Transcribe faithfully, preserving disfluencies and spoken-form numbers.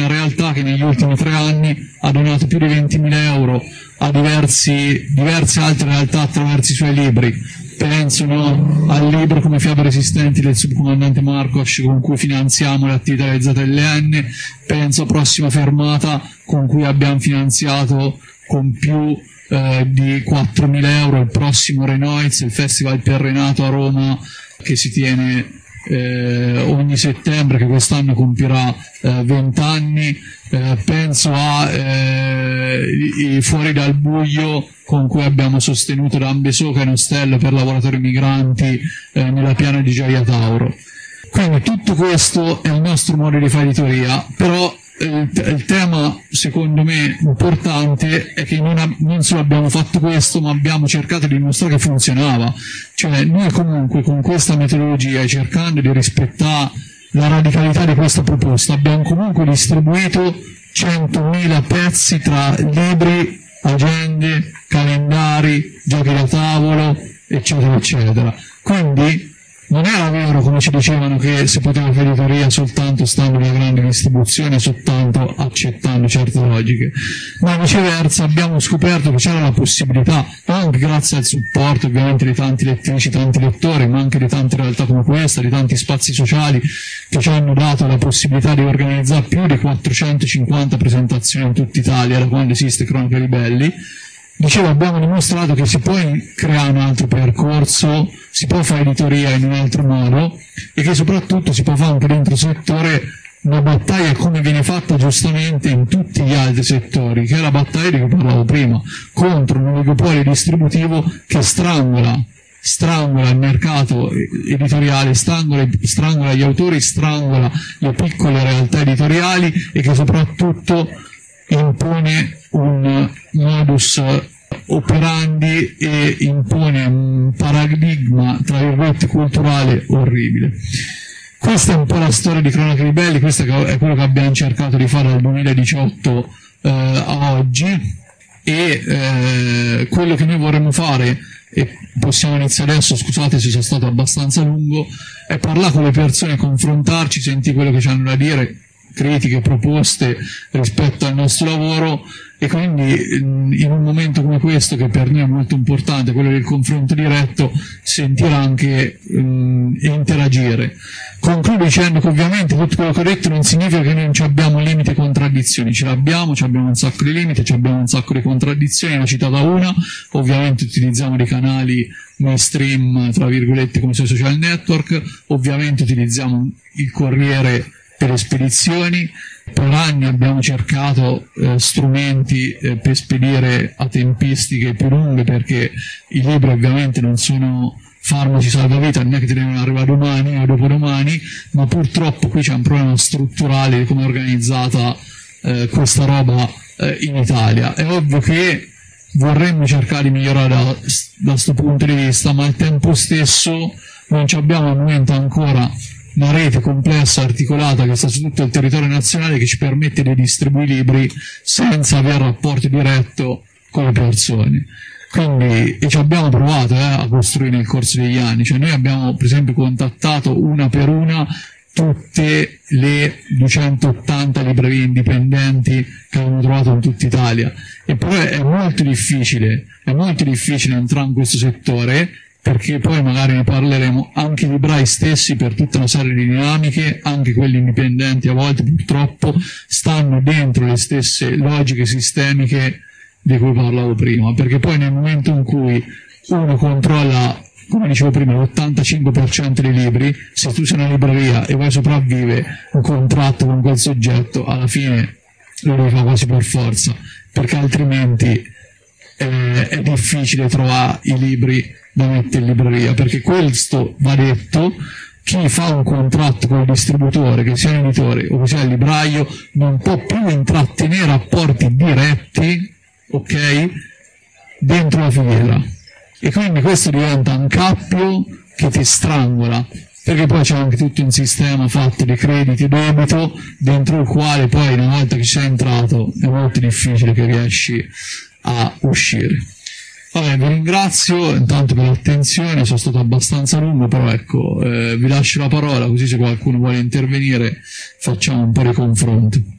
realtà che negli ultimi tre anni ha donato più di ventimila euro a diversi, diverse altre realtà attraverso i suoi libri. Penso no, al libro Come fiabe resistenti del subcomandante Marcos, con cui finanziamo le attività delle Z L N, penso a Prossima Fermata, con cui abbiamo finanziato con più eh, di quattromila euro il prossimo Renoiz, il Festival per Renato a Roma, che si tiene eh, ogni settembre, che quest'anno compirà eh, venti anni. Eh, penso a eh, i, i Fuori dal Buio, con cui abbiamo sostenuto Rambesoca e Ostello per lavoratori migranti eh, nella piana di Gioia Tauro. Quindi tutto questo è il nostro modo di fare editoria, però eh, il, il tema secondo me importante è che non, ha, non solo abbiamo fatto questo, ma abbiamo cercato di dimostrare che funzionava. Cioè noi comunque con questa metodologia, cercando di rispettare la radicalità di questa proposta, abbiamo comunque distribuito centomila pezzi tra libri, agende, calendari, giochi da tavolo, eccetera eccetera. Quindi non era vero, come ci dicevano, che si poteva fare editoria soltanto stando nella grande distribuzione, soltanto accettando certe logiche, ma viceversa abbiamo scoperto che c'era la possibilità, anche grazie al supporto ovviamente di tanti lettrici, tanti lettori, ma anche di tante realtà come questa, di tanti spazi sociali che ci hanno dato la possibilità di organizzare più di quattrocentocinquanta presentazioni in tutta Italia da quando esiste Cronache Ribelli. Dicevo, abbiamo dimostrato che si può creare un altro percorso, si può fare editoria in un altro modo e che soprattutto si può fare anche dentro il settore una battaglia come viene fatta giustamente in tutti gli altri settori, che è la battaglia di cui parlavo prima, contro un oligopolio distributivo che strangola, strangola il mercato editoriale, strangola, strangola gli autori, strangola le piccole realtà editoriali e che soprattutto impone un modus operandi e impone un paradigma, tra virgolette, culturale orribile. Questa è un po' la storia di Cronache Ribelli, questo è quello che abbiamo cercato di fare dal duemiladiciotto eh, a oggi e eh, quello che noi vorremmo fare, e possiamo iniziare adesso, scusate se sono stato abbastanza lungo, è parlare con le persone, confrontarci, sentire quello che ci hanno da dire, critiche, proposte rispetto al nostro lavoro, e quindi in un momento come questo, che per noi è molto importante, quello del confronto diretto, sentire anche um, e interagire. Concludo dicendo che ovviamente tutto quello che ho detto non significa che non ci abbiamo limiti e contraddizioni, ce l'abbiamo, ci abbiamo un sacco di limiti, ci abbiamo un sacco di contraddizioni, ne ho citata una, ovviamente utilizziamo dei canali mainstream, tra virgolette, come sui social network, ovviamente utilizziamo il Corriere per le spedizioni. Per anni abbiamo cercato eh, strumenti eh, per spedire a tempistiche più lunghe, perché i libri ovviamente non sono farmaci salvavita, non è che ti devono arrivare domani o dopodomani, ma purtroppo qui c'è un problema strutturale di come è organizzata eh, questa roba eh, in Italia. È ovvio che vorremmo cercare di migliorare da questo punto di vista, ma al tempo stesso non ci abbiamo al momento ancora una rete complessa, articolata, che sta su tutto il territorio nazionale, che ci permette di distribuire libri senza avere rapporto diretto con le persone. Quindi, e ci abbiamo provato eh, a costruire nel corso degli anni, cioè noi abbiamo per esempio contattato una per una tutte le duecentottanta librerie indipendenti che abbiamo trovato in tutta Italia, e poi è molto difficile, è molto difficile entrare in questo settore, perché poi magari ne parleremo, anche i librai stessi, per tutta una serie di dinamiche, anche quelli indipendenti a volte purtroppo stanno dentro le stesse logiche sistemiche di cui parlavo prima, perché poi nel momento in cui uno controlla, come dicevo prima, l'ottantacinque per cento dei libri, se tu sei una libreria e vuoi sopravvivere un contratto con quel soggetto, alla fine lo devi fare quasi per forza, perché altrimenti eh, è difficile trovare i libri da mettere in libreria, perché questo va detto: chi fa un contratto con il distributore, che sia l'editore o che sia il libraio, non può più intrattenere rapporti diretti, ok, dentro la filiera, e quindi questo diventa un cappio che ti strangola, perché poi c'è anche tutto un sistema fatto di crediti e debito, dentro il quale poi una volta che sei entrato è molto difficile che riesci a uscire. Vabbè, vi ringrazio intanto per l'attenzione, sono stato abbastanza lungo, però ecco, eh, vi lascio la parola, così se qualcuno vuole intervenire facciamo un po' di confronto.